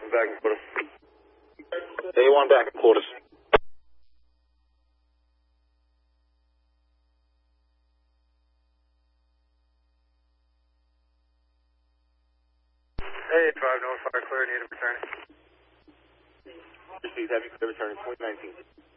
back in quarters. A1 back in quarters. A5, no fire clear, need to return. Received, have you clear returning 2019.